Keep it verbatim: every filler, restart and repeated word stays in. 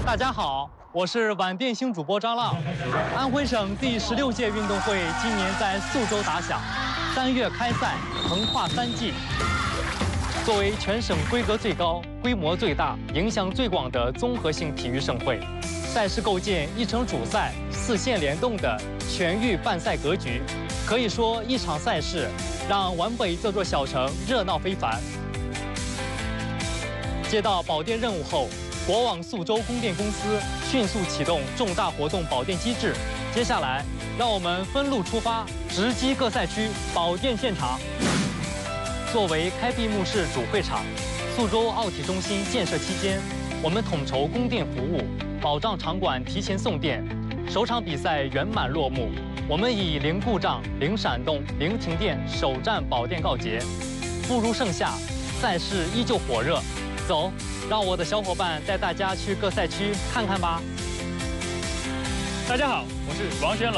大家好，我是晚电星主播张浪。安徽省第十六届运动会今年在宿州打响，三月开赛，横跨三季。作为全省规格最高、规模最大、影响最广的综合性体育盛会，赛事构建一城主赛、四线联动的全域办赛格局，可以说一场赛事让皖北这座小城热闹非凡。接到保电任务后，国网宿州供电公司迅速启动重大活动保电机制。接下来，让我们分路出发，直击各赛区保电现场。作为开闭幕式主会场，宿州奥体中心建设期间，我们统筹供电服务，保障场馆提前送电。首场比赛圆满落幕，我们以零故障、零闪动、零停电首战保电告捷。不如盛夏，赛事依旧火热。走，让我的小伙伴带大家去各赛区看看吧。 大家好，我是王轩龙。